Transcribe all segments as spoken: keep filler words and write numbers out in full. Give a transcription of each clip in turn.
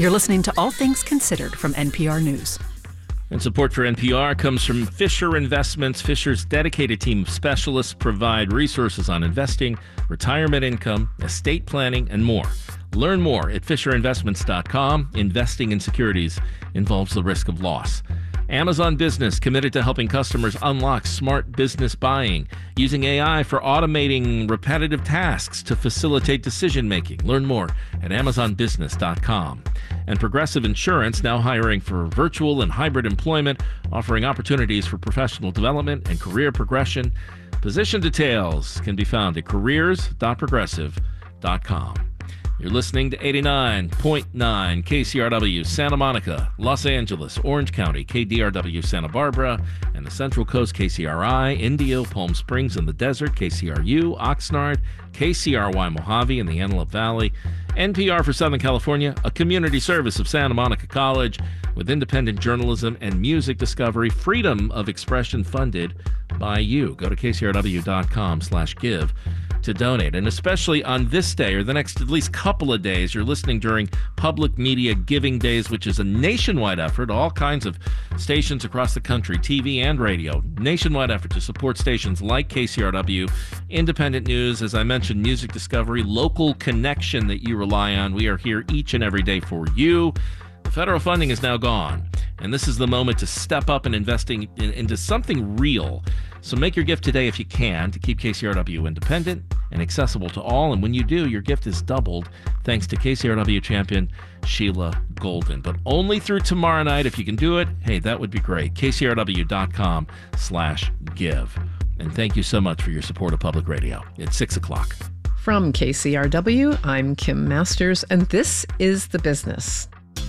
You're listening to All Things Considered from N P R News. And support for N P R comes from Fisher Investments. Fisher's dedicated team of specialists provide resources on investing, retirement income, estate planning, and more. Learn more at fisher investments dot com. Investing in securities involves the risk of loss. Amazon Business, committed to helping customers unlock smart business buying, using A I for automating repetitive tasks to facilitate decision-making. Learn more at amazon business dot com. And Progressive Insurance, now hiring for virtual and hybrid employment, offering opportunities for professional development and career progression. Position details can be found at careers dot progressive dot com. You're listening to eighty-nine point nine K C R W, Santa Monica, Los Angeles, Orange County, K D R W, Santa Barbara, and the Central Coast, K C R I, Indio, Palm Springs in the desert, K C R U, Oxnard, K C R Y Mojave in the Antelope Valley, N P R for Southern California, a community service of Santa Monica College with independent journalism and music discovery, freedom of expression funded by you. Go to K C R W dot com slash give to donate. And especially on this day or the next at least couple of days, you're listening during Public Media Giving Days, which is a nationwide effort, all kinds of stations across the country, T V and radio, nationwide effort to support stations like K C R W, independent news, as I mentioned, music discovery, local connection that you rely on. We are here each and every day for you. The federal funding is now gone, and this is the moment to step up and investing in, into something real. So make your gift today if you can to keep K C R W independent and accessible to all. And when you do, your gift is doubled thanks to K C R W champion Sheila Golden. But only through tomorrow night. If you can do it, hey, that would be great. K C R W dot com slash give. And thank you so much for your support of public radio. It's six o'clock. From K C R W, I'm Kim Masters, and this is The Business.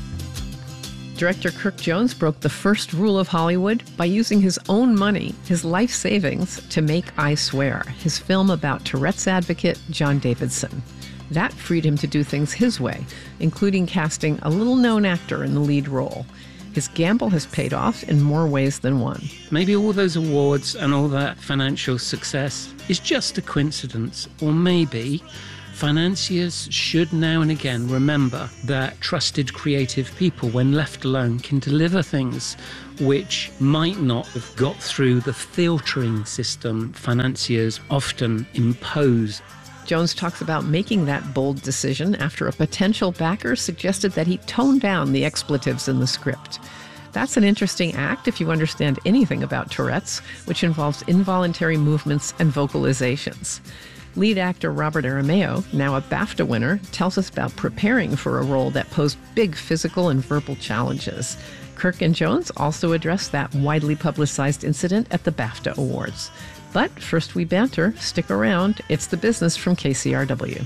Director Kirk Jones broke the first rule of Hollywood by using his own money, his life savings, to make I Swear, his film about Tourette's advocate John Davidson. That freed him to do things his way, including casting a little-known actor in the lead role. His gamble has paid off in more ways than one. Maybe all those awards and all that financial success is just a coincidence, or maybe financiers should now and again remember that trusted creative people, when left alone, can deliver things which might not have got through the filtering system financiers often impose. Jones talks about making that bold decision after a potential backer suggested that he tone down the expletives in the script. That's an interesting act if you understand anything about Tourette's, which involves involuntary movements and vocalizations. Lead actor Robert Aramayo, now a BAFTA winner, tells us about preparing for a role that posed big physical and verbal challenges. Kirk and Jones also address that widely publicized incident at the BAFTA Awards. But first we banter. Stick around. It's The Business from K C R W.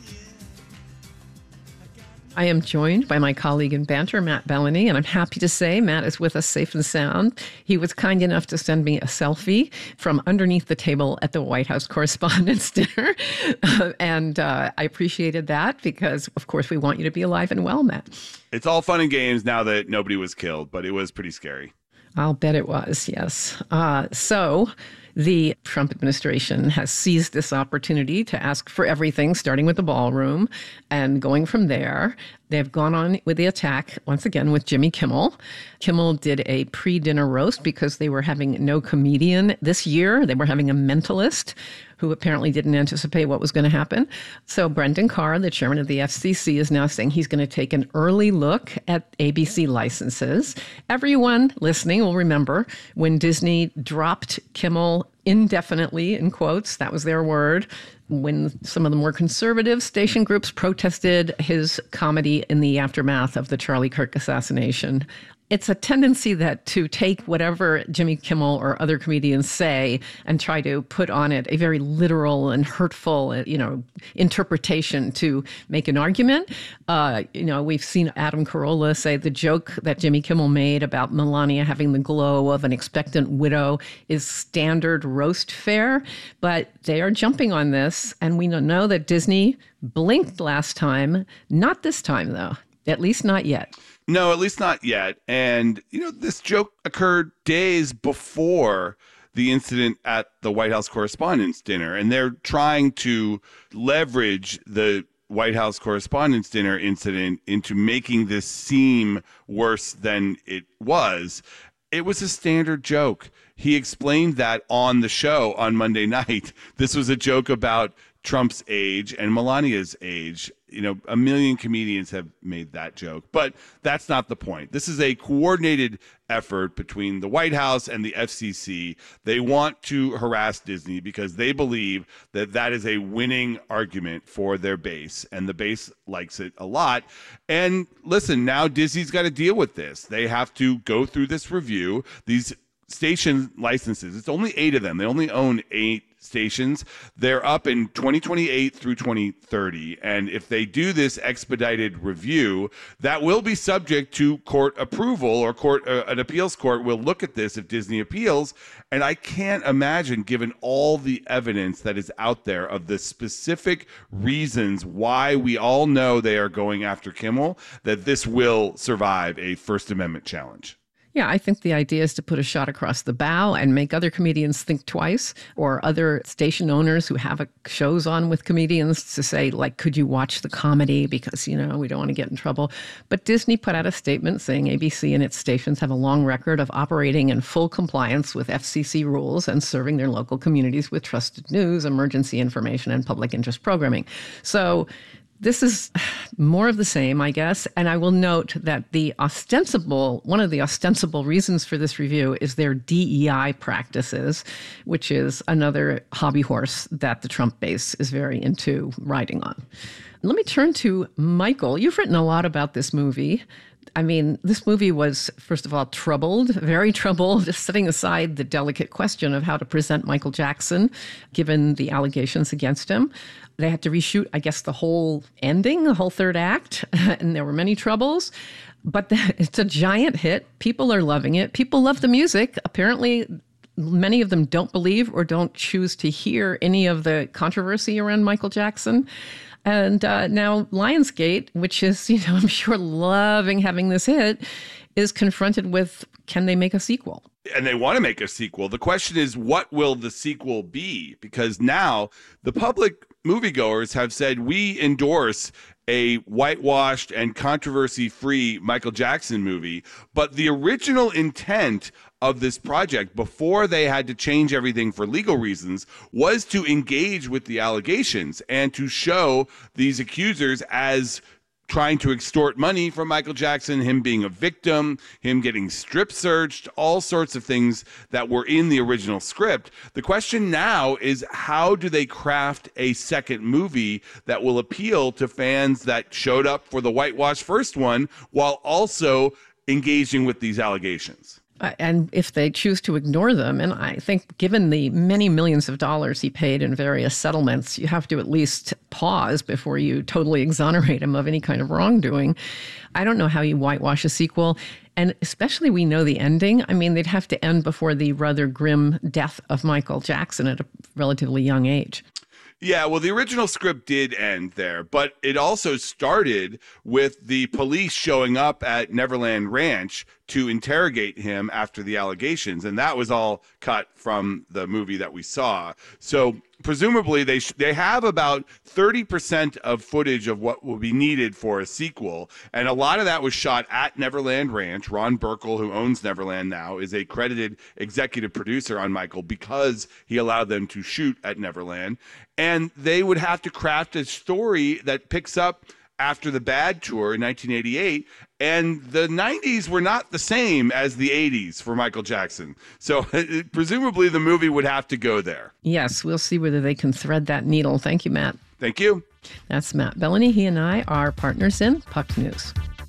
I am joined by my colleague in banter, Matt Bellany, and I'm happy to say Matt is with us safe and sound. He was kind enough to send me a selfie from underneath the table at the White House Correspondents' Dinner, uh, and uh, I appreciated that because, of course, we want you to be alive and well, Matt. It's all fun and games now that nobody was killed, but it was pretty scary. I'll bet it was, yes. Uh, so the Trump administration has seized this opportunity to ask for everything, starting with the ballroom and going from there. They've gone on with the attack, once again, with Jimmy Kimmel. Kimmel did a pre-dinner roast because they were having no comedian this year. They were having a mentalist who apparently didn't anticipate what was going to happen. So Brendan Carr, the chairman of the F C C, is now saying he's going to take an early look at A B C licenses. Everyone listening will remember when Disney dropped Kimmel indefinitely, in quotes, that was their word, when some of the more conservative station groups protested his comedy in the aftermath of the Charlie Kirk assassination. It's a tendency that to take whatever Jimmy Kimmel or other comedians say and try to put on it a very literal and hurtful, you know, interpretation to make an argument. Uh, you know, we've seen Adam Carolla say the joke that Jimmy Kimmel made about Melania having the glow of an expectant widow is standard roast fare, but they are jumping on this, and we know that Disney blinked last time. Not this time, though. At least not yet. No, at least not yet. And, you know, this joke occurred days before the incident at the White House Correspondents' Dinner, and they're trying to leverage the White House Correspondents' Dinner incident into making this seem worse than it was. It was a standard joke. He explained that on the show on Monday night. This was a joke about Trump's age and Melania's age. You know, a million comedians have made that joke, but that's not the point. This is a coordinated effort between the White House and the F C C. They want to harass Disney because they believe that that is a winning argument for their base, and the base likes it a lot. And listen, now Disney's got to deal with this. They have to go through this review. These station licenses, it's only eight of them. They only own eight stations. They're up in twenty twenty-eight through twenty thirty. And if they do this expedited review, that will be subject to court approval, or court, uh, an appeals court will look at this if Disney appeals. And I can't imagine, given all the evidence that is out there of the specific reasons why we all know they are going after Kimmel, that this will survive a First Amendment challenge. Yeah, I think the idea is to put a shot across the bow and make other comedians think twice, or other station owners who have a, shows on with comedians to say, like, could you watch the comedy? Because, you know, we don't want to get in trouble. But Disney put out a statement saying A B C and its stations have a long record of operating in full compliance with F C C rules and serving their local communities with trusted news, emergency information, and public interest programming. So this is more of the same, I guess. And I will note that the ostensible, one of the ostensible reasons for this review is their D E I practices, which is another hobby horse that the Trump base is very into riding on. Let me turn to Michael. You've written a lot about this movie. I mean, this movie was, first of all, troubled, very troubled, just setting aside the delicate question of how to present Michael Jackson, given the allegations against him. They had to reshoot, I guess, the whole ending, the whole third act, and there were many troubles. But the, it's a giant hit. People are loving it. People love the music. Apparently, many of them don't believe or don't choose to hear any of the controversy around Michael Jackson. And uh, now Lionsgate, which is, you know, I'm sure loving having this hit, is confronted with, can they make a sequel? And they want to make a sequel. The question is, what will the sequel be? Because now the public moviegoers have said, we endorse a whitewashed and controversy-free Michael Jackson movie. But the original intent of this project, before they had to change everything for legal reasons, was to engage with the allegations and to show these accusers as trying to extort money from Michael Jackson, him being a victim, him getting strip searched, all sorts of things that were in the original script. The question now is, how do they craft a second movie that will appeal to fans that showed up for the whitewash first one, while also engaging with these allegations? And if they choose to ignore them, and I think given the many millions of dollars he paid in various settlements, you have to at least pause before you totally exonerate him of any kind of wrongdoing. I don't know how you whitewash a sequel. And especially we know the ending. I mean, they'd have to end before the rather grim death of Michael Jackson at a relatively young age. Yeah, well, the original script did end there, but it also started with the police showing up at Neverland Ranch to interrogate him after the allegations, and that was all cut from the movie that we saw. So presumably they sh- they have about thirty percent of footage of what will be needed for a sequel, and a lot of that was shot at Neverland Ranch. Ron Burkle, who owns Neverland now, is a credited executive producer on Michael because he allowed them to shoot at Neverland. And they would have to craft a story that picks up after the Bad Tour in nineteen eighty-eight, and the nineties were not the same as the eighties for Michael Jackson. So presumably the movie would have to go there. Yes, we'll see whether they can thread that needle. Thank you, Matt. Thank you. That's Matt Bellany. He and I are partners in Puck News.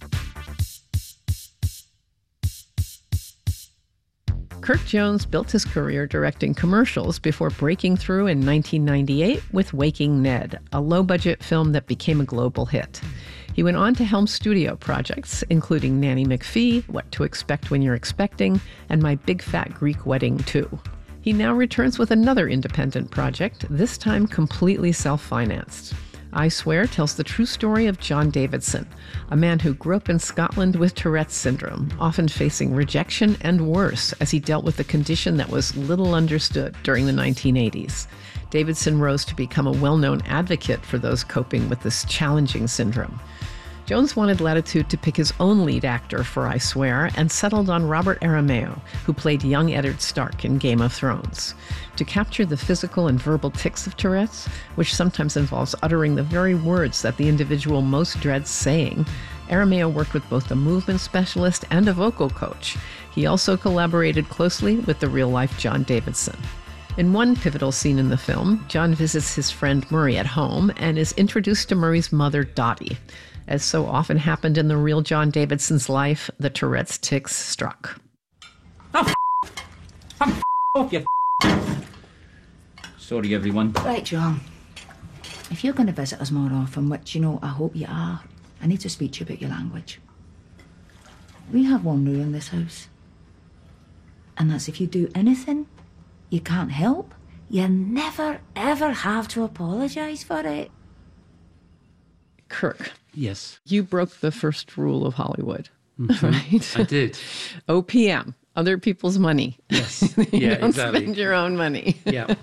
Kirk Jones built his career directing commercials before breaking through in nineteen ninety-eight with Waking Ned, a low-budget film that became a global hit. He went on to helm studio projects, including Nanny McPhee, What to Expect When You're Expecting, and My Big Fat Greek Wedding two. He now returns with another independent project, this time completely self-financed. I Swear tells the true story of John Davidson, a man who grew up in Scotland with Tourette's syndrome, often facing rejection and worse as he dealt with a condition that was little understood during the nineteen eighties. Davidson rose to become a well-known advocate for those coping with this challenging syndrome. Jones wanted Latitude to pick his own lead actor for I Swear and settled on Robert Aramayo, who played young Eddard Stark in Game of Thrones. To capture the physical and verbal tics of Tourette's, which sometimes involves uttering the very words that the individual most dreads saying, Aramayo worked with both a movement specialist and a vocal coach. He also collaborated closely with the real-life John Davidson. In one pivotal scene in the film, John visits his friend Murray at home and is introduced to Murray's mother, Dottie. As so often happened in the real John Davidson's life, the Tourette's tics struck. I'm f- I'm f- off, you f- Sorry, everyone. Right, John. If you're going to visit us more often, which, you know, I hope you are, I need to speak to you about your language. We have one rule in this house. And that's if you do anything you can't help, you never, ever have to apologise for it. Kirk. Yes. You broke the first rule of Hollywood, mm-hmm. right? I did. O P M, other people's money. Yes. you yeah, don't exactly. spend your own money. Yeah.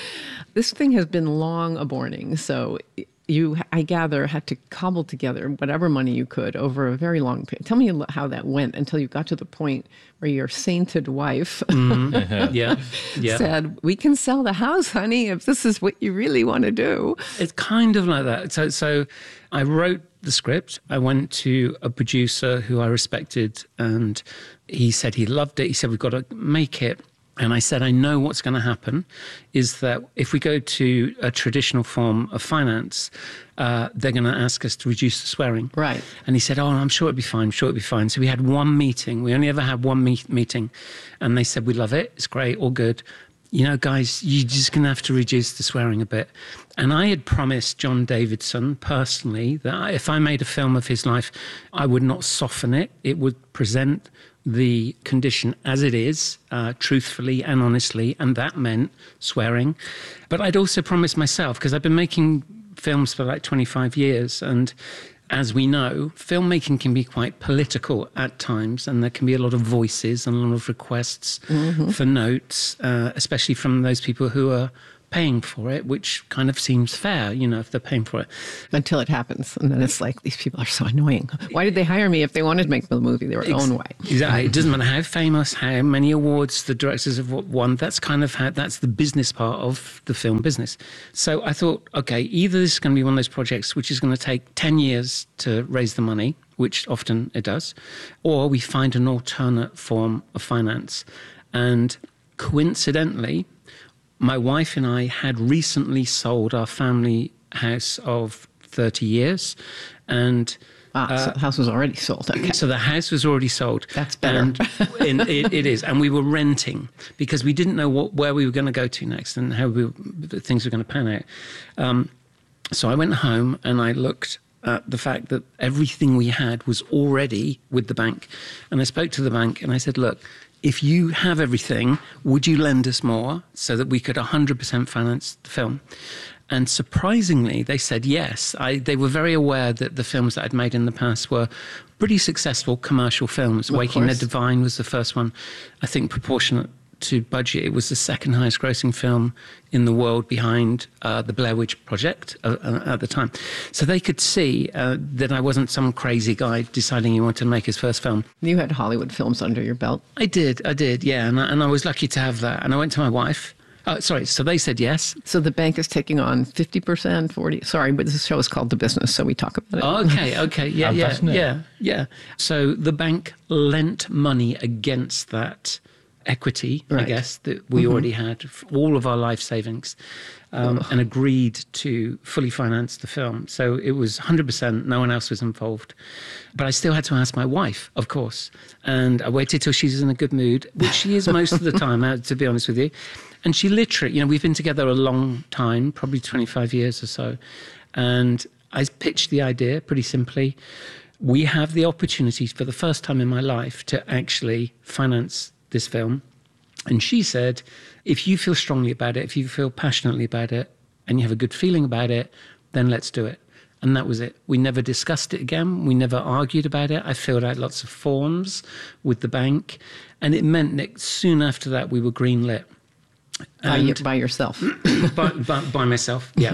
This thing has been long a morning, so you, I gather, had to cobble together whatever money you could over a very long period. Tell me how that went until you got to the point where your sainted wife mm-hmm. yeah. Yeah. said, we can sell the house, honey, if this is what you really want to do. It's kind of like that. So, so I wrote the script. I went to a producer who I respected, and he said he loved it. He said, we've got to make it. And I said, I know what's going to happen is that if we go to a traditional form of finance, uh, they're going to ask us to reduce the swearing. Right. And he said, oh, I'm sure it'll be fine, I'm sure it'll be fine. So we had one meeting. We only ever had one meet- meeting. And they said, we love it. It's great, all good. You know, guys, you're just going to have to reduce the swearing a bit. And I had promised John Davidson personally that if I made a film of his life, I would not soften it. It would present the condition as it is, uh, truthfully and honestly, and that meant swearing. But I'd also promised myself, because I've been making films for like twenty-five years, and as we know, filmmaking can be quite political at times, and there can be a lot of voices and a lot of requests mm-hmm. for notes, uh, especially from those people who are paying for it, which kind of seems fair, you know, if they're paying for it. Until it happens. And then it's like, these people are so annoying. Why did they hire me if they wanted to make the movie their Ex- own way? Exactly. It doesn't matter how famous, how many awards the directors have won. That's kind of how, that's the business part of the film business. So I thought, okay, either this is going to be one of those projects which is going to take ten years to raise the money, which often it does, or we find an alternate form of finance. And coincidentally, my wife and I had recently sold our family house of thirty years. And ah, uh, so the house was already sold. Okay. So the house was already sold. That's better. And in, it, it is. And we were renting because we didn't know what, where we were going to go to next and how we, things were going to pan out. Um, so I went home and I looked at the fact that everything we had was already with the bank. And I spoke to the bank and I said, look, if you have everything, would you lend us more so that we could one hundred percent finance the film? And surprisingly, they said yes. I, they were very aware that the films that I'd made in the past were pretty successful commercial films. Of Waking course. the Divine was the first one. I think proportionate to budget, it was the second highest grossing film in the world behind uh, the Blair Witch Project uh, uh, at the time. So they could see uh, that I wasn't some crazy guy deciding he wanted to make his first film. You had Hollywood films under your belt. I did, I did, yeah. And I, and I was lucky to have that. And I went to my wife. Oh, sorry, so they said yes. So the bank is taking on fifty percent, forty sorry, but this show is called The Business, so we talk about it. Oh, okay, okay, yeah, yeah, yeah, yeah. So the bank lent money against that equity, right. I guess, that we mm-hmm. already had, all of our life savings, um, oh. and agreed to fully finance the film. So it was one hundred percent, no one else was involved. But I still had to ask my wife, of course. And I waited till she's in a good mood, which she is most of the time, to be honest with you. And she literally, you know, we've been together a long time, probably twenty-five years or so. And I pitched the idea pretty simply. We have the opportunity for the first time in my life to actually finance this film. And she said, if you feel strongly about it, if you feel passionately about it, and you have a good feeling about it, then let's do it. And that was it. We never discussed it again. We never argued about it. I filled out lots of forms with the bank. And it meant that soon after that, we were greenlit. By, you, by yourself. by, by, by myself, yeah.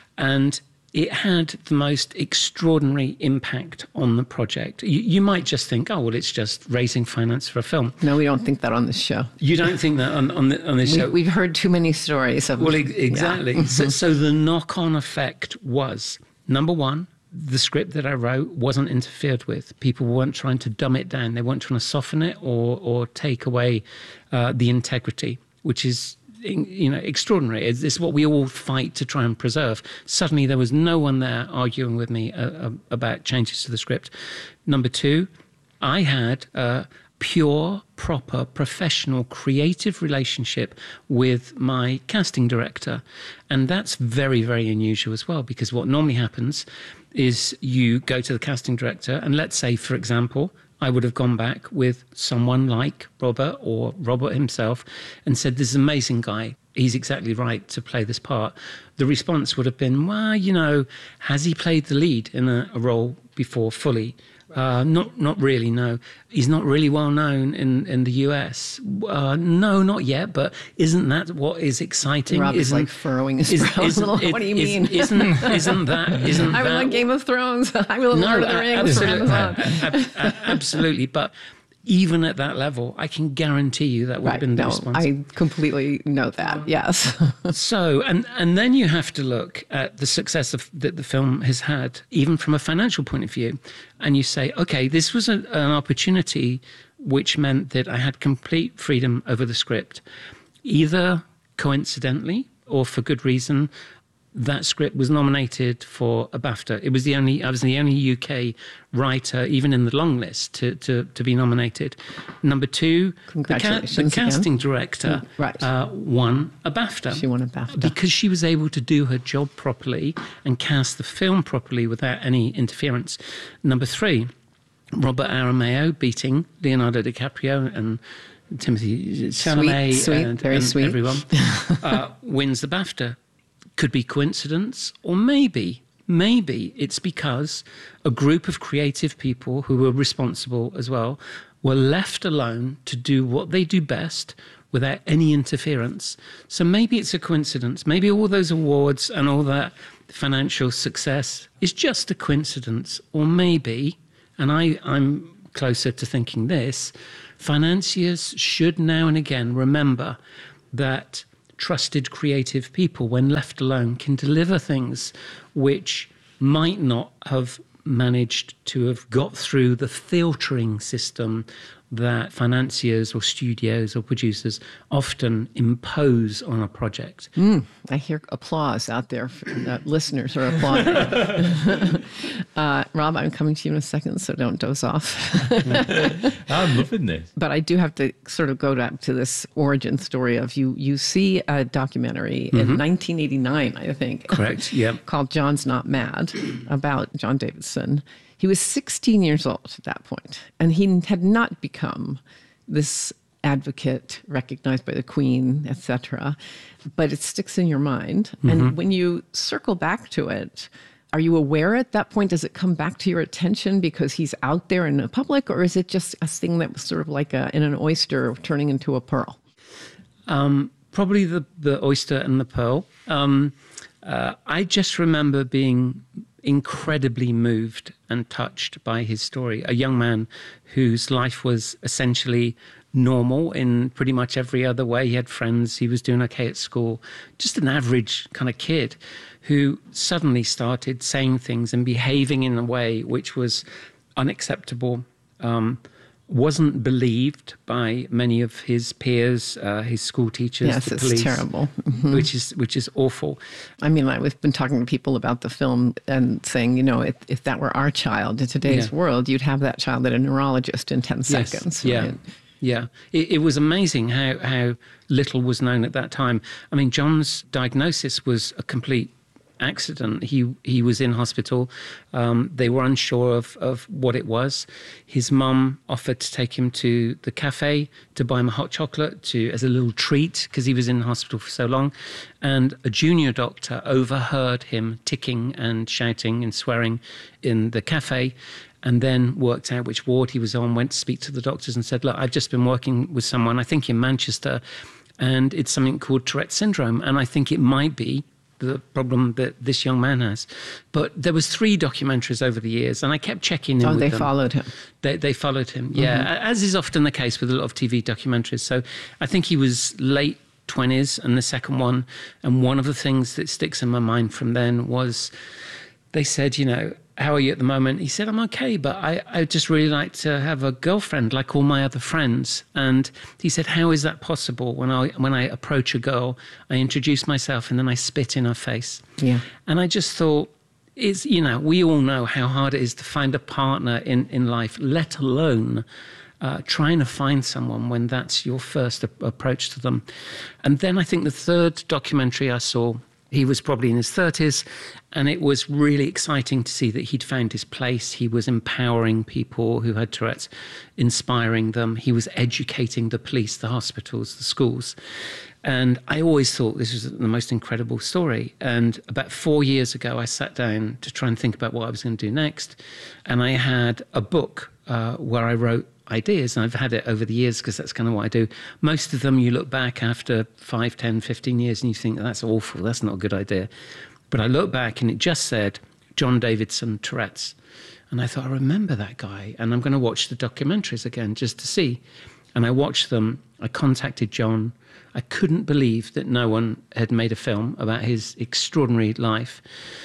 And it had the most extraordinary impact on the project. You, you might just think, oh, well, it's just raising finance for a film. No, we don't think that on this show. You don't think that on, on, the, on this we, show? We've heard too many stories of... Well, exactly. Yeah. so, so the knock-on effect was, number one, the script that I wrote wasn't interfered with. People weren't trying to dumb it down. They weren't trying to soften it or, or take away uh, the integrity, which is... you know, extraordinary. It's, it's what we all fight to try and preserve. Suddenly there was no one there arguing with me uh, about changes to the script. Number two, I had a pure, proper, professional, creative relationship with my casting director. And that's very, very unusual as well, because what normally happens is you go to the casting director and let's say, for example, I would have gone back with someone like Robert or Robert himself and said, this is an amazing guy. He's exactly right to play this part. The response would have been, well, you know, has he played the lead in a, a role before fully? Uh, not not really, no. He's not really well known in, in the U S. Uh, no, not yet, but isn't that what is exciting? Rob is isn't, like furrowing his is, brow a little. It, what do you is, mean? Isn't, isn't that... Isn't I will that, like Game of Thrones. I will no, Lord of the Rings for absolutely, Amazon. absolutely, but even at that level, I can guarantee you that would Right, have been the no, response. I completely know that, yes. So, and, and then you have to look at the success of, that the film has had, even from a financial point of view, and you say, okay, this was a, an opportunity which meant that I had complete freedom over the script. Either coincidentally or for good reason, that script was nominated for a BAFTA. It was the only, I was the only U K writer, even in the long list, to, to, to be nominated. Number two, the, ca- the casting again. director right. uh, won a BAFTA. She won a BAFTA. Because she was able to do her job properly and cast the film properly without any interference. Number three, Robert Aramayo beating Leonardo DiCaprio and Timothy Chalamet sweet, sweet, and, very and sweet. everyone uh, wins the BAFTA. Could be coincidence, or maybe, maybe it's because a group of creative people who were responsible as well were left alone to do what they do best without any interference. So maybe it's a coincidence. Maybe all those awards and all that financial success is just a coincidence, or maybe, and I, I'm closer to thinking this, financiers should now and again remember that trusted creative people, when left alone, can deliver things which might not have managed to have got through the filtering system that financiers or studios or producers often impose on a project. Mm, I hear applause out there. Uh, listeners are applauding. uh, Rob, I'm coming to you in a second, so don't doze off. I'm loving this. But I do have to sort of go back to this origin story of you. You see a documentary mm-hmm. in nineteen eighty-nine, I think. Correct, yeah. Called John's Not Mad, about John Davidson. He was sixteen years old at that point, and he had not become this advocate recognized by the Queen, et cetera. But it sticks in your mind. Mm-hmm. And when you circle back to it, are you aware at that point, does it come back to your attention because he's out there in the public, or is it just a thing that was sort of like a, in an oyster turning into a pearl? Um, probably the, the oyster and the pearl. Um, uh, I just remember being incredibly moved and touched by his story. A young man whose life was essentially normal in pretty much every other way. He had friends, he was doing okay at school, just an average kind of kid who suddenly started saying things and behaving in a way which was unacceptable, um, wasn't believed by many of his peers, uh, his school teachers, yes, the it's police, terrible, mm-hmm. which is which is awful. I mean, I've been talking to people about the film and saying, you know, if, if that were our child in today's yeah. world, you'd have that child at a neurologist in ten yes. seconds. Yeah. Right? Yeah, it, it was amazing how, how little was known at that time. I mean, John's diagnosis was a complete accident. He he was in hospital. Um, they were unsure of, of what it was. His mum offered to take him to the cafe to buy him a hot chocolate to as a little treat because he was in hospital for so long. And a junior doctor overheard him ticking and shouting and swearing in the cafe, and then worked out which ward he was on, went to speak to the doctors and said, look, I've just been working with someone, I think in Manchester, And it's something called Tourette syndrome. And I think it might be the problem that this young man has. But there was three documentaries over the years, and I kept checking in oh, with they them. followed him. They, they followed him, yeah, mm-hmm. as is often the case with a lot of T V documentaries. So I think he was late twenties and the second one. And one of the things that sticks in my mind from then was they said, you know, how are you at the moment? He said, I'm okay, but I, I just really like to have a girlfriend like all my other friends. And he said, how is that possible? When I when I approach a girl, I introduce myself and then I spit in her face. Yeah. And I just thought, it's, you know, we all know how hard it is to find a partner in, in life, let alone uh, trying to find someone when that's your first a- approach to them. And then I think the third documentary I saw, he was probably in his thirties, and it was really exciting to see that he'd found his place. He was empowering people who had Tourette's, inspiring them. He was educating the police, the hospitals, the schools. And I always thought this was the most incredible story. And about four years ago, I sat down to try and think about what I was going to do next. And I had a book uh, where I wrote ideas, and I've had it over the years because that's kind of what I do. Most of them you look back after five, ten, fifteen years and you think, that's awful, that's not a good idea. But I look back and it just said, John Davidson, Tourette's. And I thought, I remember that guy, and I'm going to watch the documentaries again just to see. And I watched them. I contacted John. I couldn't believe that no one had made a film about his extraordinary life.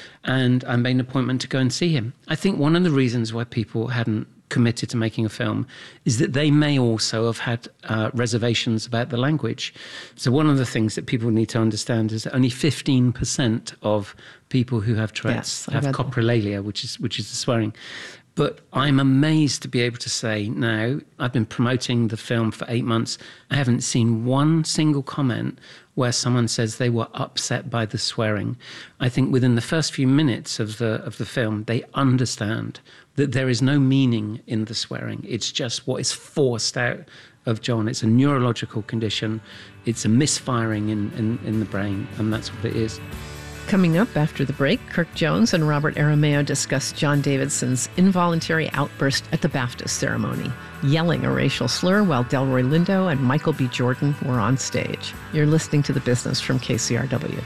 And I made an appointment to go and see him. I think one of the reasons why people hadn't committed to making a film is that they may also have had uh, reservations about the language. So one of the things that people need to understand is that only fifteen percent of people who have Tourette's yes, have coprolalia, which is which is the swearing. But I'm amazed to be able to say now, I've been promoting the film for eight months. I haven't seen one single comment where someone says they were upset by the swearing. I think within the first few minutes of the of the film, they understand that there is no meaning in the swearing. It's just what is forced out of John. It's a neurological condition. It's a misfiring in, in, in the brain, and that's what it is. Coming up after the break, Kirk Jones and Robert Aramayo discuss John Davidson's involuntary outburst at the BAFTA ceremony, yelling a racial slur while Delroy Lindo and Michael B. Jordan were on stage. You're listening to The Business from K C R W.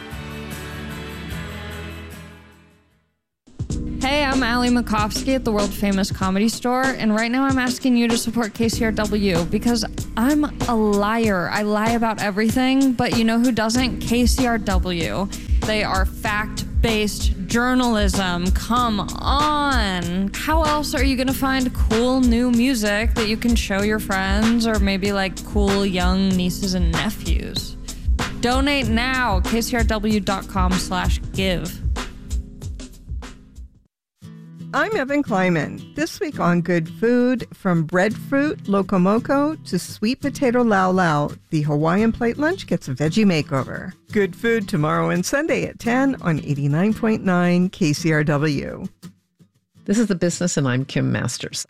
Hey, I'm Ali Makovsky at the world-famous Comedy Store, and right now I'm asking you to support K C R W because I'm a liar. I lie about everything, but you know who doesn't? K C R W. They are fact-based journalism. Come on. How else are you going to find cool new music that you can show your friends or maybe like cool young nieces and nephews? Donate now. K C R W dot com slash give. I'm Evan Kleiman. This week on Good Food, from breadfruit locomoco to sweet potato lau lau, the Hawaiian plate lunch gets a veggie makeover. Good Food tomorrow and Sunday at ten on eighty-nine point nine K C R W. This is The Business, and I'm Kim Masters.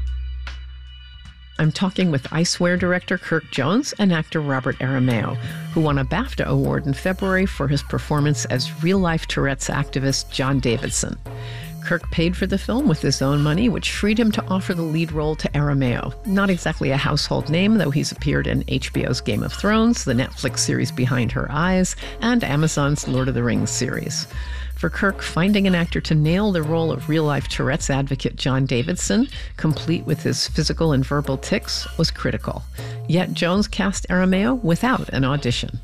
I'm talking with Iceware director Kirk Jones and actor Robert Aramayo, who won a BAFTA award in February for his performance as real-life Tourette's activist John Davidson. Kirk paid for the film with his own money, which freed him to offer the lead role to Aramayo. Not exactly a household name, though he's appeared in H B O's Game of Thrones, the Netflix series Behind Her Eyes, and Amazon's Lord of the Rings series. For Kirk, finding an actor to nail the role of real-life Tourette's advocate John Davidson, complete with his physical and verbal tics, was critical. Yet Jones cast Aramayo without an audition.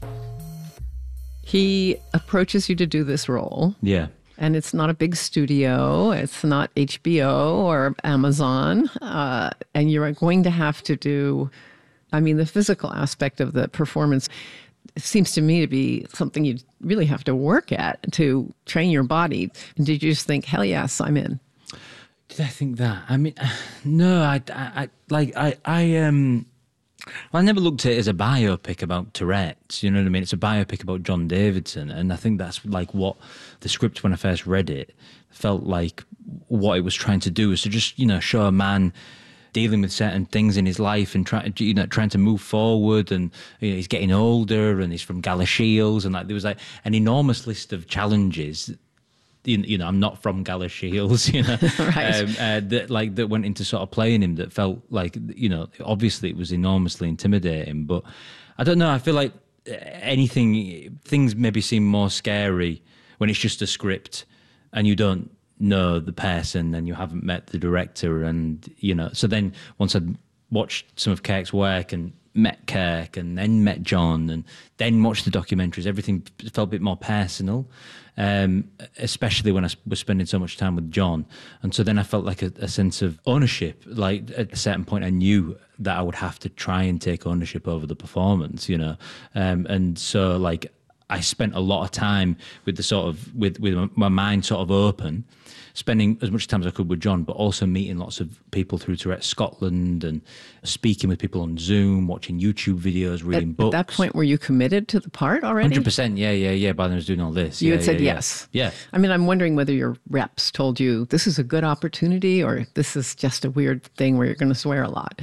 He approaches you to do this role. Yeah. And it's not a big studio. It's not H B O or Amazon. Uh, and you're going to have to do, I mean, the physical aspect of the performance seems to me to be something you really have to work at to train your body. Did you just think, hell yes, I'm in? Did I think that? I mean, no, I, I, I like, I, I, um, well, I never looked at it as a biopic about Tourette's, you know what I mean? It's a biopic about John Davidson, and I think that's like what the script, when I first read it, felt like what it was trying to do, was to just, you know, show a man dealing with certain things in his life and trying, you know, trying to move forward, and you know, he's getting older, and he's from Galashiels, and like there was like an enormous list of challenges you you know, I'm not from Galashiels, you know, Right. um, uh, that like that went into sort of playing him that felt like, you know, obviously it was enormously intimidating, but I don't know. I feel like anything, things maybe seem more scary when it's just a script and you don't know the person and you haven't met the director, and you know. So then once I'd watched some of Kirk's work and met Kirk and then met John and then watched the documentaries, everything felt a bit more personal, um, especially when I was spending so much time with John. And so then I felt like a, a sense of ownership. Like at a certain point I knew that I would have to try and take ownership over the performance, you know. Um, and so like I spent a lot of time with the sort of, with, with my mind sort of open, spending as much time as I could with John, but also meeting lots of people through Tourette Scotland and speaking with people on Zoom, watching YouTube videos, reading At, books. at that point, were you committed to the part already? one hundred percent, yeah, yeah, yeah, by then I was doing all this. You yeah, had said yeah, yeah. yes. Yeah. I mean, I'm wondering whether your reps told you this is a good opportunity or this is just a weird thing where you're going to swear a lot.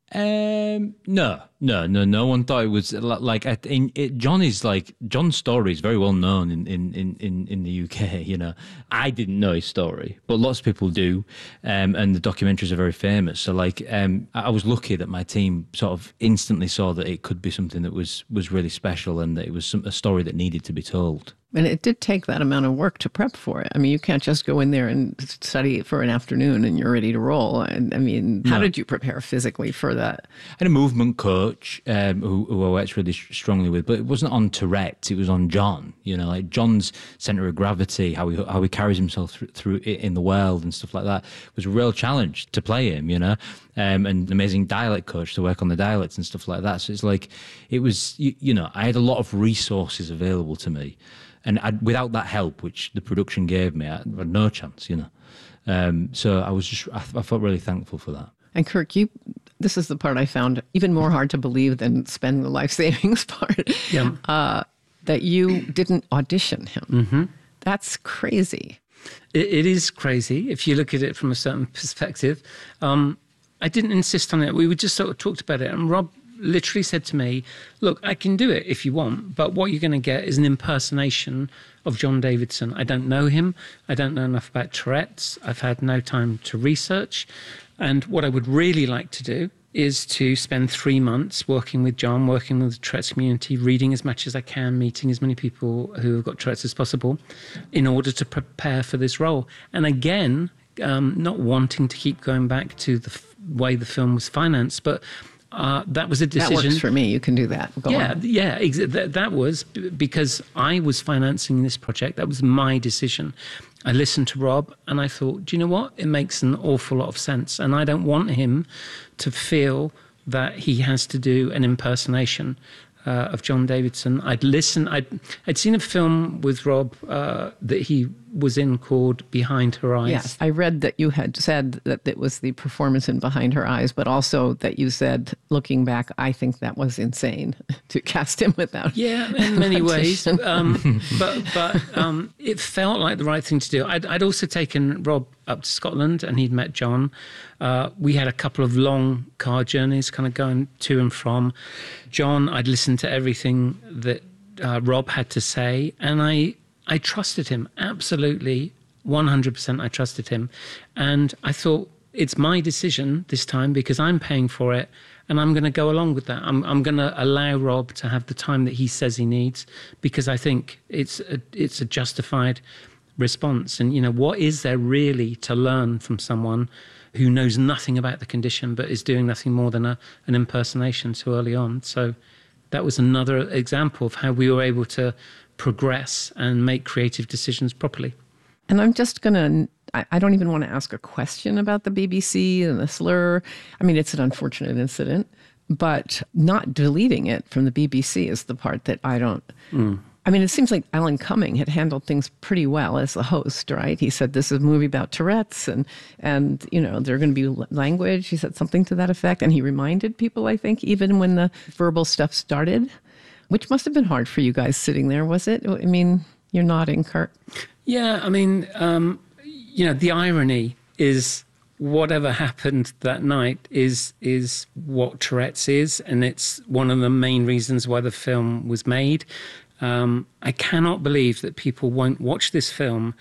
Um, no, no, no, no one thought it was like, I in, it, John is like, John's story is very well known in, in, in, in, in the U K, you know. I didn't know his story, but lots of people do. Um, and the documentaries are very famous. So like, um, I was lucky that my team sort of instantly saw that it could be something that was, was really special and that it was some, a story that needed to be told. And it did take that amount of work to prep for it. I mean, you can't just go in there and study it for an afternoon and you're ready to roll. And I mean, how No. did you prepare physically for that? I had a movement coach um, who, who I worked really strongly with, but it wasn't on Tourette, it was on John. You know, like John's centre of gravity, how he how he carries himself through, through it in the world and stuff like that was a real challenge to play him, you know, um, and an amazing dialect coach to work on the dialects and stuff like that. So it's like, it was, you, you know, I had a lot of resources available to me. And I, without that help, which the production gave me, I had no chance, you know. Um, so I was just, I, I felt really thankful for that. And Kirk, you, this is the part I found even more hard to believe than spending the life savings part. Yeah. Uh, that you didn't audition him. Mm-hmm. That's crazy. It, it is crazy if you look at it from a certain perspective. Um, I didn't insist on it. We just sort of talked about it, and Rob literally said to me, look, I can do it if you want, but what you're going to get is an impersonation of John Davidson. I don't know him. I don't know enough about Tourette's. I've had no time to research. And what I would really like to do is to spend three months working with John, working with the Tourette's community, reading as much as I can, meeting as many people who have got Tourette's as possible in order to prepare for this role. And again, um, not wanting to keep going back to the f- way the film was financed, but Uh, that was a decision. That works for me. You can do that. Go yeah, on. yeah. Exa- that, that was b- because I was financing this project. That was my decision. I listened to Rob and I thought, do you know what? It makes an awful lot of sense. And I don't want him to feel that he has to do an impersonation uh, of John Davidson. I'd listened. I'd, I'd seen a film with Rob uh, that he was in called Behind Her Eyes. Yes, I read that you had said that it was the performance in Behind Her Eyes, but also that you said, looking back, I think that was insane to cast him without. Yeah, in many ways. audition. Um, but but um, it felt like the right thing to do. I'd, I'd also taken Rob up to Scotland and he'd met John. Uh, we had a couple of long car journeys kind of going to and from. John, I'd listened to everything that uh, Rob had to say, and I... I trusted him, absolutely, one hundred percent I trusted him. And I thought, it's my decision this time because I'm paying for it and I'm going to go along with that. I'm, I'm going to allow Rob to have the time that he says he needs because I think it's a, it's a justified response. And, you know, what is there really to learn from someone who knows nothing about the condition but is doing nothing more than a, an impersonation so early on? So that was another example of how we were able to progress and make creative decisions properly. And I'm just going to, I don't even want to ask a question about the B B C and the slur. I mean, it's an unfortunate incident, but not deleting it from the B B C is the part that I don't. Mm. I mean, it seems like Alan Cumming had handled things pretty well as the host, right? He said, this is a movie about Tourette's and, and you know, there are going to be language. He said something to that effect. And he reminded people, I think, even when the verbal stuff started, which must have been hard for you guys sitting there, was it? I mean, you're nodding, Kurt. Yeah, I mean, um, you know, the irony is whatever happened that night is is what Tourette's is, and it's one of the main reasons why the film was made. Um, I cannot believe that people won't watch this film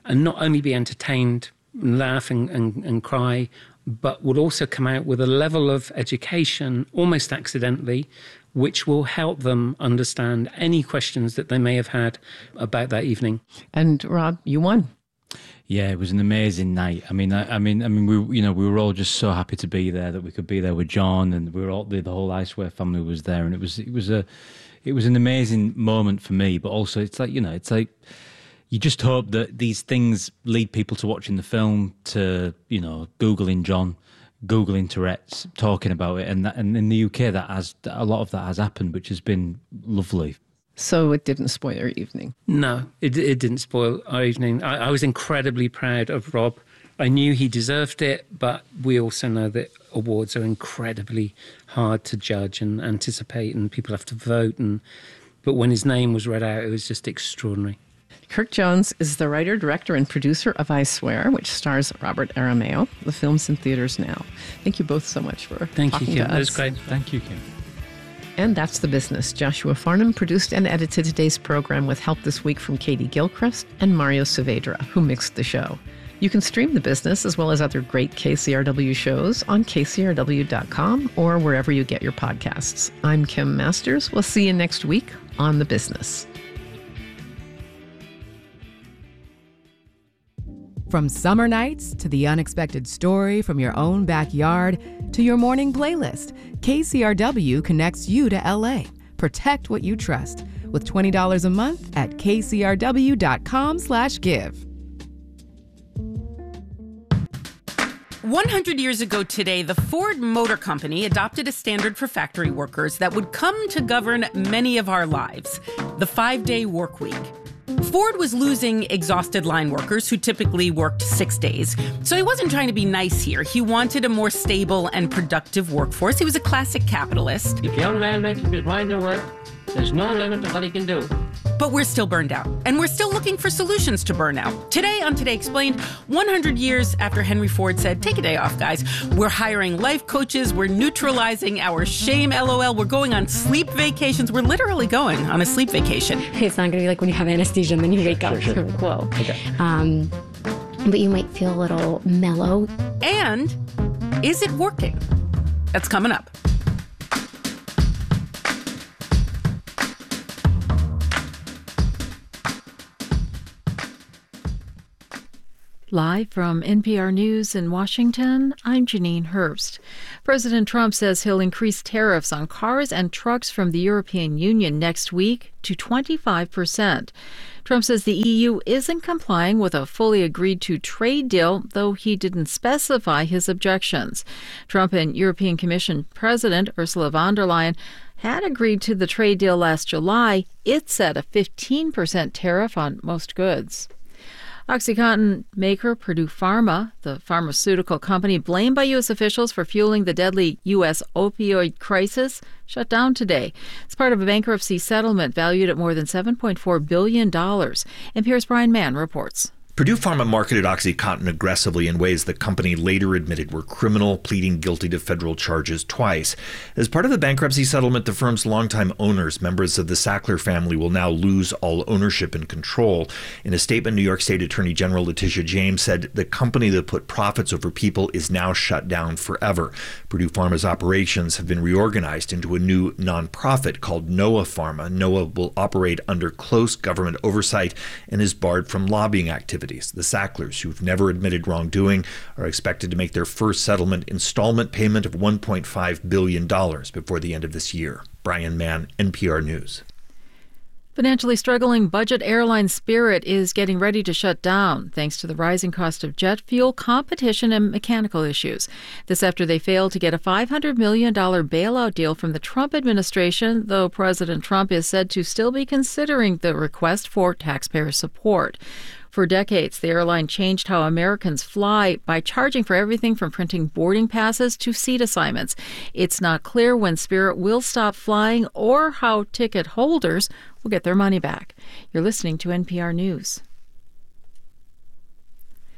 and not only be entertained, laugh and, and, and cry, but would also come out with a level of education, almost accidentally, which will help them understand any questions that they may have had about that evening. And Rob, you won. Yeah, it was an amazing night. I mean, I, I mean, I mean, we, you know, we were all just so happy to be there, that we could be there with John, and we were all the, the whole I Swear family was there, and it was, it was a, it was an amazing moment for me. But also, it's like, you know, it's like you just hope that these things lead people to watching the film, to, you know, Googling John, Googling Tourette's, talking about it, and that, and in the U K, that has a lot of that has happened, which has been lovely. So it didn't spoil your evening? No, it it didn't spoil our evening. I, I was incredibly proud of Rob. I knew he deserved it, but we also know that awards are incredibly hard to judge and anticipate, and people have to vote. And but when his name was read out, it was just extraordinary. Kirk Jones is the writer, director, and producer of I Swear, which stars Robert Aramayo. The film's in theaters now. Thank you both so much for Thank talking you, Kim. to us. That was great. Thank you, Kim. And that's The Business. Joshua Farnham produced and edited today's program with help this week from Katie Gilchrist and Mario Saavedra, who mixed the show. You can stream The Business as well as other great K C R W shows on K C R W dot com or wherever you get your podcasts. I'm Kim Masters. We'll see you next week on The Business. From summer nights to the unexpected story from your own backyard to your morning playlist, K C R W connects you to L A. Protect what you trust with twenty dollars a month at K C R W dot com slash give. one hundred years ago today, the Ford Motor Company adopted a standard for factory workers that would come to govern many of our lives, the five-day work week. Ford was losing exhausted line workers who typically worked six days. So he wasn't trying to be nice here. He wanted a more stable and productive workforce. He was a classic capitalist. If a young man makes up his mind to work, there's no limit to what he can do. But we're still burned out, and we're still looking for solutions to burnout. Today on Today Explained, one hundred years after Henry Ford said, take a day off, guys. We're hiring life coaches. We're neutralizing our shame, LOL. We're going on sleep vacations. We're literally going on a sleep vacation. It's not going to be like when you have anesthesia and then you wake up. Sure, sure. Whoa. Okay. Um, but you might feel a little mellow. And is it working? That's coming up. Live from N P R News in Washington, I'm Janine Herbst. President Trump says he'll increase tariffs on cars and trucks from the European Union next week to twenty-five percent. Trump says the E U isn't complying with a fully agreed-to trade deal, though he didn't specify his objections. Trump and European Commission President Ursula von der Leyen had agreed to the trade deal last July. It set a fifteen percent tariff on most goods. OxyContin maker Purdue Pharma, the pharmaceutical company blamed by U S officials for fueling the deadly U S opioid crisis, shut down today. It's part of a bankruptcy settlement valued at more than seven point four billion dollars. N P R's Brian Mann reports. Purdue Pharma marketed OxyContin aggressively in ways the company later admitted were criminal, pleading guilty to federal charges twice. As part of the bankruptcy settlement, the firm's longtime owners, members of the Sackler family, will now lose all ownership and control. In a statement, New York State Attorney General Letitia James said the company that put profits over people is now shut down forever. Purdue Pharma's operations have been reorganized into a new nonprofit called NOAA Pharma. NOAA will operate under close government oversight and is barred from lobbying activities. The Sacklers, who've never admitted wrongdoing, are expected to make their first settlement installment payment of one point five billion dollars before the end of this year. Brian Mann, N P R News. Financially struggling budget airline Spirit is getting ready to shut down thanks to the rising cost of jet fuel, competition, and mechanical issues. This after they failed to get a five hundred million dollars bailout deal from the Trump administration, though President Trump is said to still be considering the request for taxpayer support. For decades, the airline changed how Americans fly by charging for everything from printing boarding passes to seat assignments. It's not clear when Spirit will stop flying or how ticket holders will get their money back. You're listening to N P R News.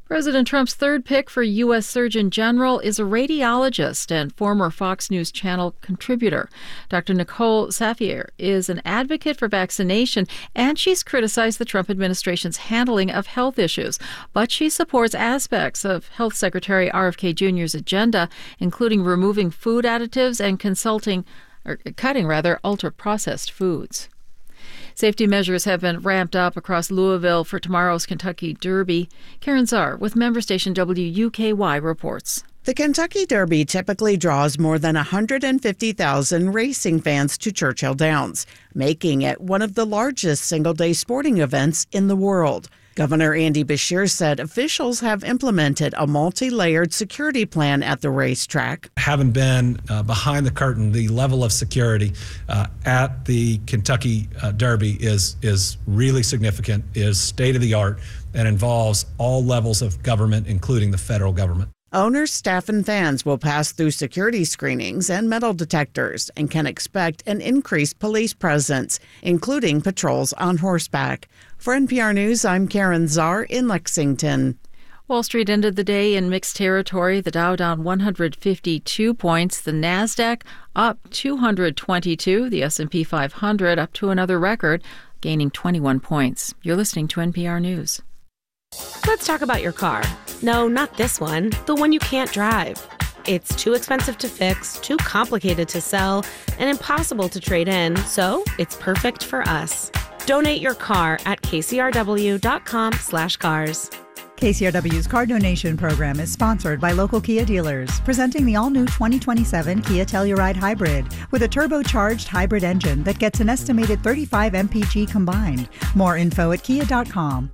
President Trump's third pick for U S Surgeon General is a radiologist and former Fox News Channel contributor. Doctor Nicole Safier is an advocate for vaccination, and she's criticized the Trump administration's handling of health issues. But she supports aspects of Health Secretary R F K Junior's agenda, including removing food additives and consulting, or cutting rather, ultra-processed foods. Safety measures have been ramped up across Louisville for tomorrow's Kentucky Derby. Karen Czar with member station W U K Y reports. The Kentucky Derby typically draws more than one hundred fifty thousand racing fans to Churchill Downs, making it one of the largest single-day sporting events in the world. Governor Andy Beshear said officials have implemented a multi-layered security plan at the racetrack. Having been uh, behind the curtain, the level of security uh, at the Kentucky uh, Derby is is really significant, is state-of-the-art, and involves all levels of government, including the federal government. Owners, staff, and fans will pass through security screenings and metal detectors and can expect an increased police presence, including patrols on horseback. For N P R News, I'm Karen Czar in Lexington. Wall Street ended the day in mixed territory. The Dow down one hundred fifty-two points. The Nasdaq up two hundred twenty-two. The S and P five hundred up to another record, gaining twenty-one points. You're listening to N P R News. Let's talk about your car. No, not this one. The one you can't drive. It's too expensive to fix, too complicated to sell, and impossible to trade in, so it's perfect for us. Donate your car at kcrw.com slash cars. K C R W's car donation program is sponsored by local Kia dealers, presenting the all-new twenty twenty-seven Kia Telluride Hybrid with a turbocharged hybrid engine that gets an estimated thirty-five M P G combined. More info at kia dot com.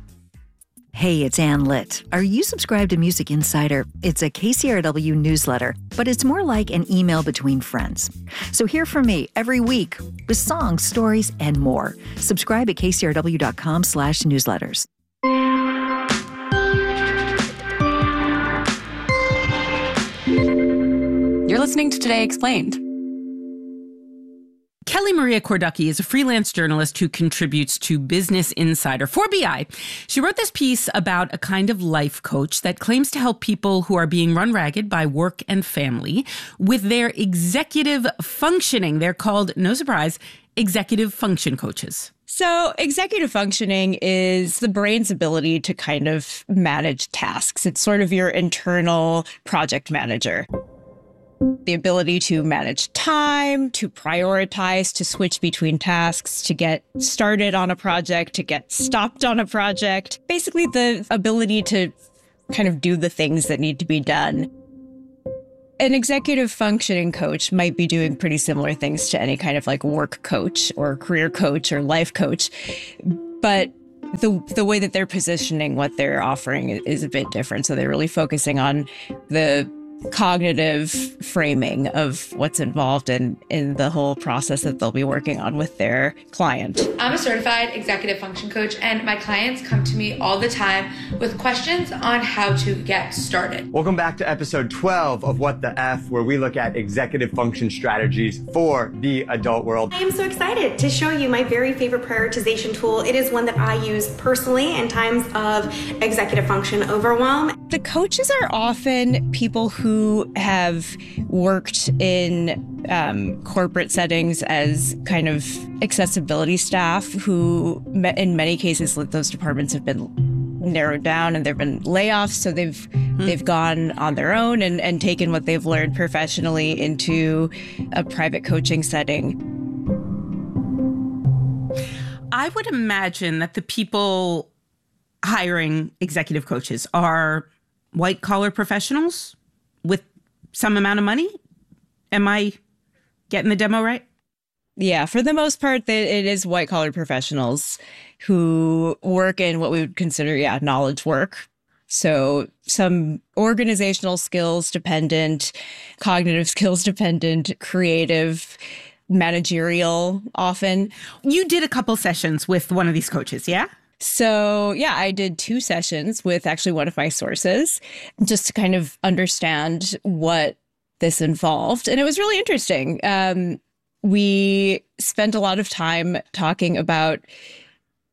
Hey, it's Ann Litt. Are you subscribed to Music Insider? It's a K C R W newsletter, but it's more like an email between friends. So hear from me every week with songs, stories, and more. Subscribe at kcrw.com slash newsletters. You're listening to Today Explained. Kelly Maria Korducki is a freelance journalist who contributes to Business Insider for B I. She wrote this piece about a kind of life coach that claims to help people who are being run ragged by work and family with their executive functioning. They're called, no surprise, executive function coaches. So executive functioning is the brain's ability to kind of manage tasks. It's sort of your internal project manager. The ability to manage time, to prioritize, to switch between tasks, to get started on a project, to get stopped on a project. Basically, the ability to kind of do the things that need to be done. An executive functioning coach might be doing pretty similar things to any kind of like work coach or career coach or life coach. But the the way that they're positioning what they're offering is a bit different. So they're really focusing on the cognitive framing of what's involved in, in the whole process that they'll be working on with their client. I'm a certified executive function coach, and my clients come to me all the time with questions on how to get started. Welcome back to episode twelve of What the F, where we look at executive function strategies for the adult world. I am so excited to show you my very favorite prioritization tool. It is one that I use personally in times of executive function overwhelm. The coaches are often people who who have worked in um, corporate settings as kind of accessibility staff who, in many cases, those departments have been narrowed down and there have been layoffs. So they've hmm. they've gone on their own and, and taken what they've learned professionally into a private coaching setting. I would imagine that the people hiring executive coaches are white-collar professionals with some amount of money? Am I getting the demo right? Yeah, for the most part, it is white-collar professionals who work in what we would consider, yeah, knowledge work. So some organizational skills dependent, cognitive skills dependent, creative, managerial often. You did a couple sessions with one of these coaches, yeah? So, yeah, I did two sessions with actually one of my sources just to kind of understand what this involved. And it was really interesting. Um, we spent a lot of time talking about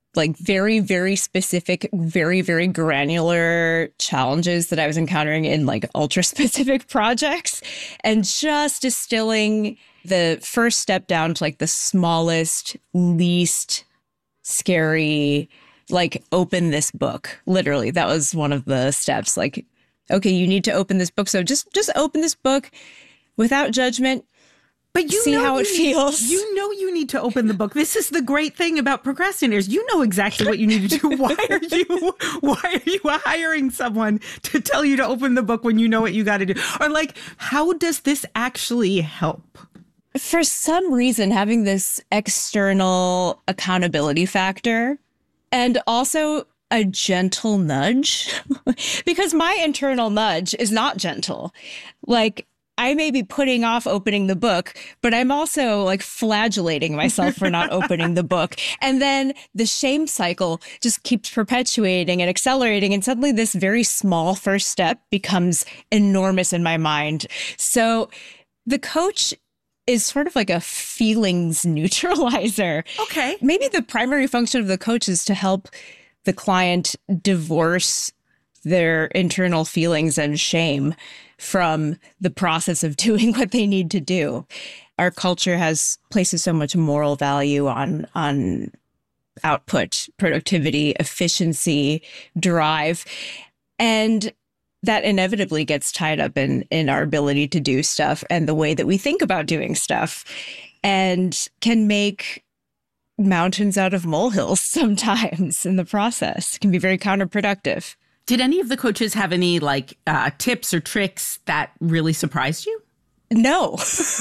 like very, very specific, very, very granular challenges that I was encountering in like ultra specific projects, and just distilling the first step down to like the smallest, least scary, like open this book. Literally, that was one of the steps. Like, okay, you need to open this book. So just just open this book without judgment. But you see know how it you feels. Need, you know you need to open the book. This is the great thing about procrastinators. You know exactly what you need to do. Why are you why are you hiring someone to tell you to open the book when you know what you got to do? Or like, how does this actually help? For some reason, having this external accountability factor and also a gentle nudge, because my internal nudge is not gentle. Like, I may be putting off opening the book, but I'm also like flagellating myself for not opening the book. And then the shame cycle just keeps perpetuating and accelerating. And suddenly this very small first step becomes enormous in my mind. So the coach is sort of like a feelings neutralizer. Okay. Maybe the primary function of the coach is to help the client divorce their internal feelings and shame from the process of doing what they need to do. Our culture has places so much moral value on on output, productivity, efficiency, drive, and that inevitably gets tied up in in our ability to do stuff and the way that we think about doing stuff, and can make mountains out of molehills sometimes in the process. It can be very counterproductive. Did any of the coaches have any like uh, tips or tricks that really surprised you? No.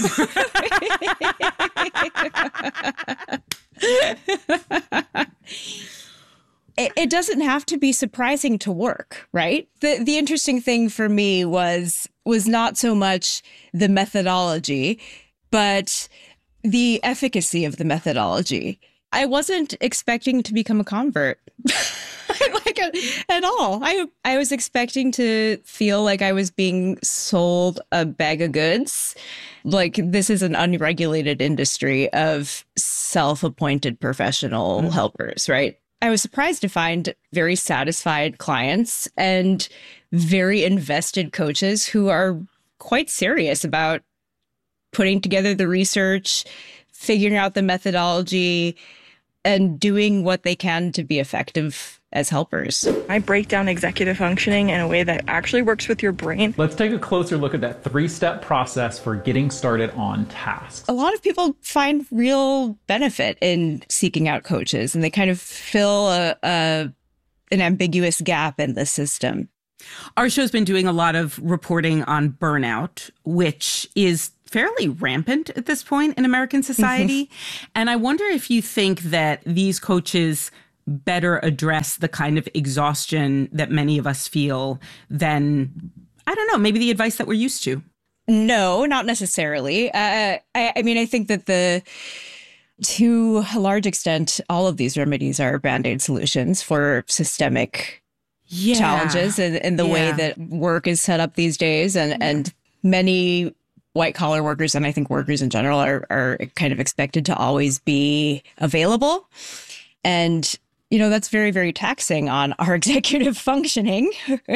it, it doesn't have to be surprising to work, right? The the interesting thing for me was was not so much the methodology, but the efficacy of the methodology. I wasn't expecting to become a convert. like a, at all. I I was expecting to feel like I was being sold a bag of goods. Like, this is an unregulated industry of self-appointed professional mm-hmm. helpers, right? I was surprised to find very satisfied clients and very invested coaches who are quite serious about putting together the research, figuring out the methodology, and doing what they can to be effective as helpers. I break down executive functioning in a way that actually works with your brain. Let's take a closer look at that three-step process for getting started on tasks. A lot of people find real benefit in seeking out coaches, and they kind of fill a, a an ambiguous gap in the system. Our show's been doing a lot of reporting on burnout, which is fairly rampant at this point in American society. Mm-hmm. And I wonder if you think that these coaches better address the kind of exhaustion that many of us feel than, I don't know, maybe the advice that we're used to. No, not necessarily. Uh, I, I mean, I think that the, to a large extent, all of these remedies are Band-Aid solutions for systemic yeah. challenges in, in the yeah. way that work is set up these days. And, yeah. and many white collar workers, and I think workers in general, are, are kind of expected to always be available. And, you know, that's very, very taxing on our executive functioning.